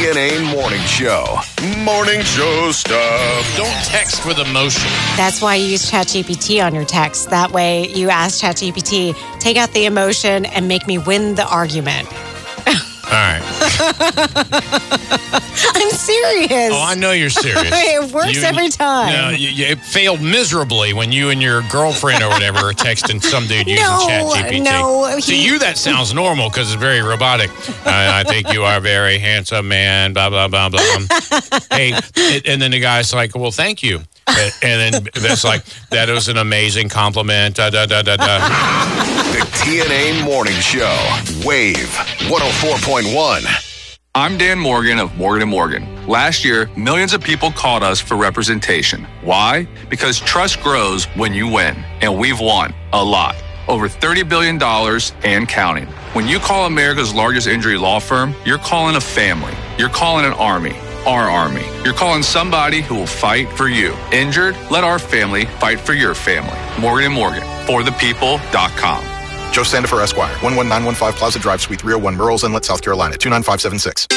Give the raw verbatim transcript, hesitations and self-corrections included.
T N A Morning Show. Morning show stuff. Don't text with emotion. That's why you use ChatGPT on your text. That way you ask ChatGPT, take out the emotion and make me win the argument. All right. I'm serious. Oh, I know you're serious. It works You- every time. No, you, you, it failed miserably when you and your girlfriend or whatever are texting some dude using No, ChatGPT. no, To he- you, that sounds normal because it's very robotic. I, I think you are a very handsome man, blah, blah, blah, blah. Hey, and- and then the guy's like, well, thank you. And, and then that's like, that was an amazing compliment. Da, da, da, da, da. The T N A Morning Show. Wave one oh four point one. I'm Dan Morgan of Morgan and Morgan. Last year, millions of people called us for representation. Why? Because trust grows when you win, and we've won a lot. Over thirty billion dollars and counting. When you call America's largest injury law firm, you're calling a family. You're calling an army. Our army. You're calling somebody who will fight for you. Injured? Let our family fight for your family. Morgan and Morgan. For the people dot com. Joe Sandifer, Esquire, one one nine one five Plaza Drive, Suite three oh one, Murrells Inlet, South Carolina, two nine five seven six.